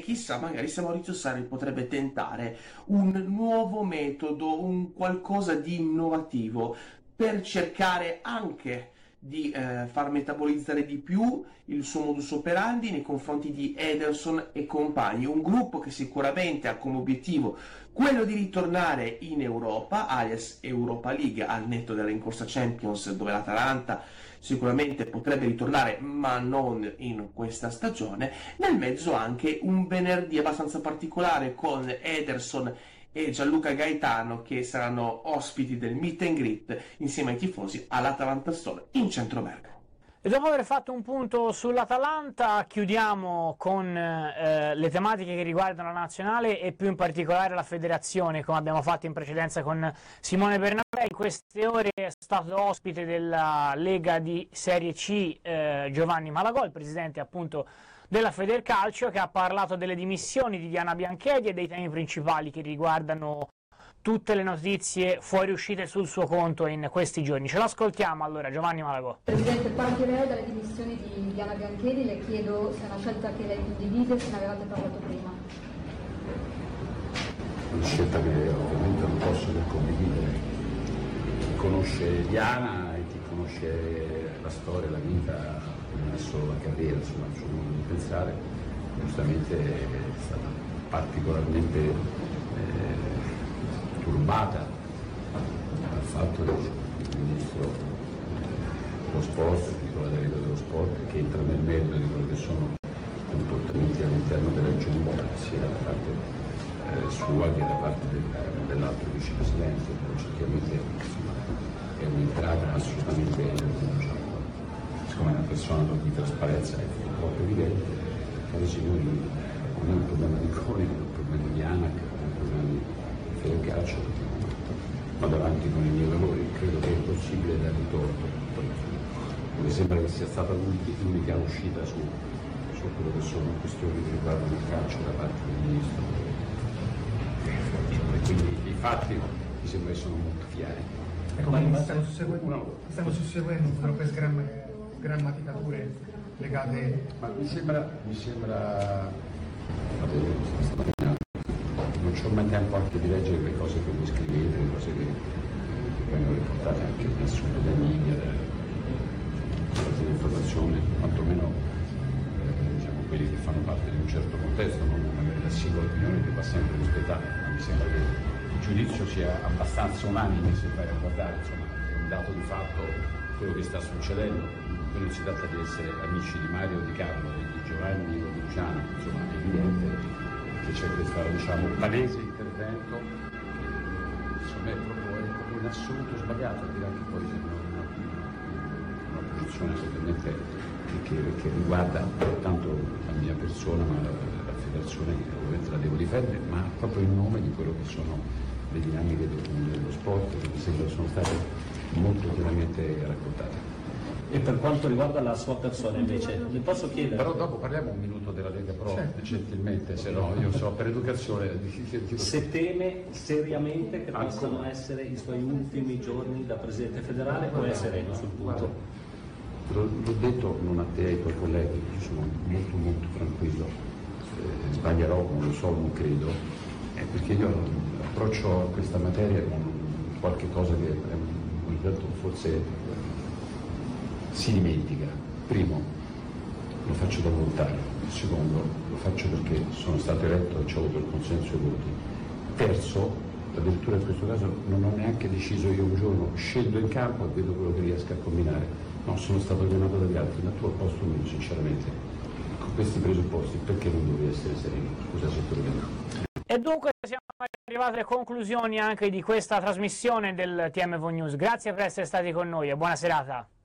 chissà, magari se Maurizio Sarri potrebbe tentare un nuovo metodo, un qualcosa di innovativo per cercare anche di far metabolizzare di più il suo modus operandi nei confronti di Ederson e compagni, un gruppo che sicuramente ha come obiettivo quello di ritornare in Europa, alias Europa League, al netto della rincorsa Champions, dove l'Atalanta sicuramente potrebbe ritornare, ma non in questa stagione. Nel mezzo anche un venerdì abbastanza particolare con Ederson e Gianluca Gaetano che saranno ospiti del meet and greet insieme ai tifosi all'Atalanta Store in centro Bergamo. E dopo aver fatto un punto sull'Atalanta, chiudiamo con le tematiche che riguardano la nazionale e più in particolare la federazione, come abbiamo fatto in precedenza con Simone Bernabé. In queste ore è stato ospite della Lega di Serie C Giovanni Malagò, il presidente appunto della Federcalcio, che ha parlato delle dimissioni di Diana Bianchedi e dei temi principali che riguardano tutte le notizie fuoriuscite sul suo conto in questi giorni. Ce l'ascoltiamo allora, Giovanni Malagò. Presidente, partirei dalle dimissioni di Diana Bianchedi, le chiedo se è una scelta che lei condivide, se ne avevate parlato prima. Una scelta che ovviamente non posso che condividere. Chi conosce Diana e chi conosce la storia, la vita, non è solo la carriera, insomma, il suo modo di pensare, giustamente è stata particolarmente turbata dal fatto che il ministro dello sport, il titolare dello sport, che entra nel merito di quelli che sono comportamenti all'interno della giunta, sia da parte sua che da parte dell'altro vicepresidente, logicamente insomma, è un'entrata assolutamente, diciamo, siccome è una persona di trasparenza è proprio evidente, adesso noi non è un problema di Coni, non è un problema di ANAC, non è un problema di Federcalcio, vado avanti con i miei lavori, credo che è possibile dare torto, mi sembra che sia stata l'unica uscita su quello che sono questioni che riguardano il calcio da parte del ministro, e quindi i fatti mi sembra che sono molto chiari. Ecco, ma stiamo susseguendo troppe grammaticature legate. Ma mi sembra non c'ho mai tempo anche di leggere le cose che voi scrivete, le cose che vengono riportate anche nessuno dai media, dell'informazione, quantomeno diciamo, quelli che fanno parte di un certo contesto, non magari la singola opinione che va sempre rispettata, ma mi sembra che il giudizio sia abbastanza unanime se vai a guardare, insomma, è un dato di fatto quello che sta succedendo. Qui non si tratta di essere amici di Mario, di Carlo, di Giovanni o di Luciano, insomma è evidente che c'è questo, diciamo, palese intervento che insomma è proprio in assoluto sbagliato, a dire anche poi se una posizione assolutamente che riguarda non tanto la mia persona ma la federazione, che ovviamente la devo difendere, ma proprio in nome di quello che sono le dinamiche dello sport, che mi sembra sono state molto chiaramente raccontate. E per quanto riguarda la sua persona invece, le posso chiedere? Però dopo parliamo un minuto della Lega Pro, certo, gentilmente, se no io so per educazione. Se teme seriamente che possano essere i suoi ultimi giorni da Presidente federale o è sereno sul punto? L'ho detto non a te e ai tuoi colleghi, io sono molto molto tranquillo, sbaglierò, non lo so, non credo, perché io approccio a questa materia con qualche cosa che forse si dimentica. Primo, lo faccio da volontario, secondo, lo faccio perché sono stato eletto e ho avuto il consenso ai voti. Terzo, addirittura in questo caso non ho neanche deciso io un giorno, scendo in campo e vedo quello che riesco a combinare. No, sono stato allenato dagli altri, ma tu al posto mio, sinceramente, con questi presupposti, perché non dovevi essere sereno? Scusa se te lo dico. E dunque siamo arrivati alle conclusioni anche di questa trasmissione del TMV News. Grazie per essere stati con noi e buona serata.